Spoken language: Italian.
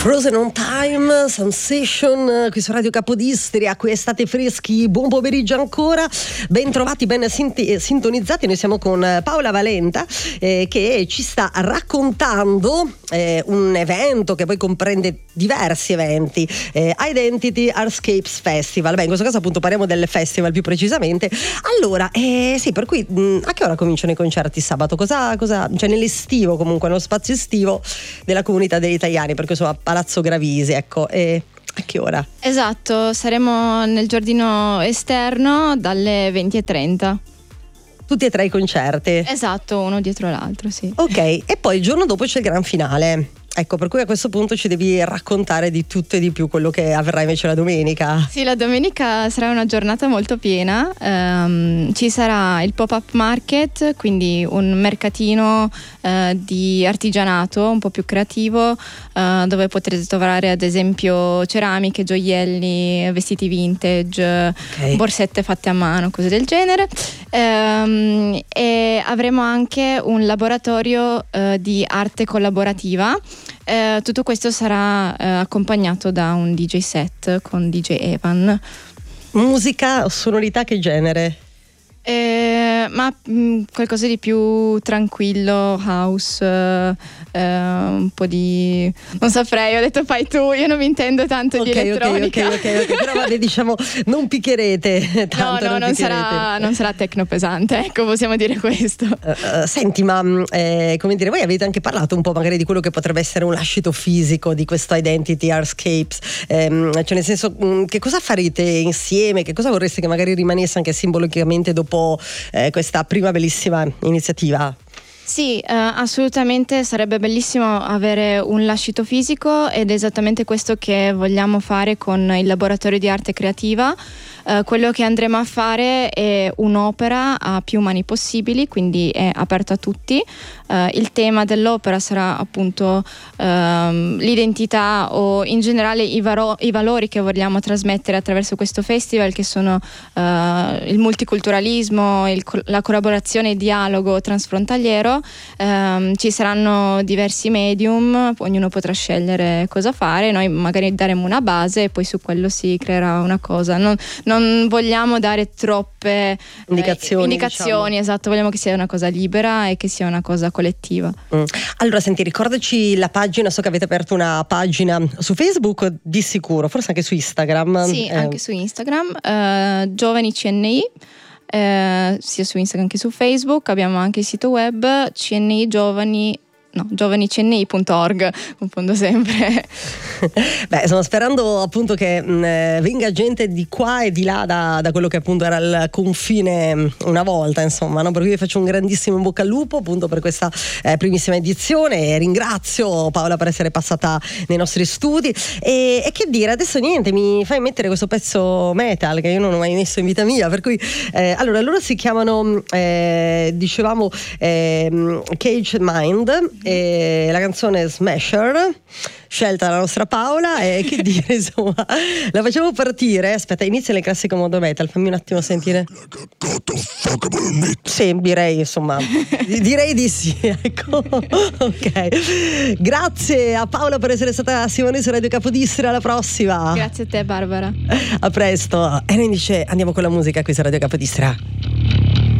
Frozen on Time, Sensation, qui su Radio Capodistria, qui estate freschi, buon pomeriggio ancora, ben trovati, ben sintonizzati. Noi siamo con Paola Valenta che ci sta raccontando un evento che poi comprende diversi eventi, Identity Artscapes Festival. Beh, in questo caso appunto parliamo del festival più precisamente. Allora, sì, per cui a che ora cominciano i concerti sabato? Cosa cioè nell'estivo, comunque nello spazio estivo della comunità degli italiani, perché insomma Palazzo Gravisi, ecco, e a che ora? Esatto, saremo nel giardino esterno dalle 20:30. Tutti e tre i concerti? Esatto, uno dietro l'altro, sì. Ok, e poi il giorno dopo c'è il gran finale. Ecco, per cui a questo punto ci devi raccontare di tutto e di più quello che avverrà invece la domenica. Sì, la domenica sarà una giornata molto piena. Ci sarà il pop-up market, quindi un mercatino di artigianato un po' più creativo, dove potrete trovare ad esempio ceramiche, gioielli, vestiti vintage, Okay. borsette fatte a mano, cose del genere. E avremo anche un laboratorio di arte collaborativa. Tutto questo sarà accompagnato da un DJ set con DJ Evan. Musica, sonorità, che genere? Ma qualcosa di più tranquillo, house, un po' di... non saprei, ho detto fai tu, io non mi intendo tanto di elettronica. Ok, però vabbè, diciamo non picchierete tanto. No, non sarà techno pesante, ecco, possiamo dire questo. Senti, ma come dire, voi avete anche parlato un po' magari di quello che potrebbe essere un lascito fisico di questo Identity Artscapes, cioè nel senso, che cosa farete insieme, che cosa vorreste che magari rimanesse anche simbolicamente dopo questa prima bellissima iniziativa? Sì, assolutamente sarebbe bellissimo avere un lascito fisico ed è esattamente questo che vogliamo fare con il laboratorio di arte creativa. Quello che andremo a fare è un'opera a più mani possibili, quindi è aperto a tutti. Il tema dell'opera sarà appunto l'identità o in generale i valori che vogliamo trasmettere attraverso questo festival, che sono il multiculturalismo, la collaborazione e il dialogo transfrontaliero. Ci saranno diversi medium, ognuno potrà scegliere cosa fare, noi magari daremo una base e poi su quello si creerà una cosa. Non vogliamo dare troppe indicazioni, diciamo. Esatto, vogliamo che sia una cosa libera e che sia una cosa collettiva. Allora senti, ricordaci la pagina, so che avete aperto una pagina su Facebook di sicuro, forse anche su Instagram. Sì, anche su Instagram, Giovani CNI. Sia su Instagram che su Facebook. Abbiamo anche il sito web giovanicni.org, confondo sempre. Beh, sono sperando appunto che venga gente di qua e di là da quello che appunto era il confine una volta, insomma, no? Per cui vi faccio un grandissimo in bocca al lupo appunto per questa primissima edizione e ringrazio Paola per essere passata nei nostri studi e che dire, adesso niente, mi fai mettere questo pezzo metal che io non ho mai messo in vita mia, per cui allora loro si chiamano dicevamo Caged Mind e la canzone Smasher, scelta dalla nostra Paola, e che dire, insomma, la facciamo partire. Aspetta, inizia le classiche modo metal, fammi un attimo sentire. Sì, direi, insomma, direi di sì, ecco. Ok, grazie a Paola per essere stata Simone su Radio Capodistria, alla prossima. Grazie a te, Barbara. A presto. E noi invece andiamo con la musica qui su Radio Capodistria.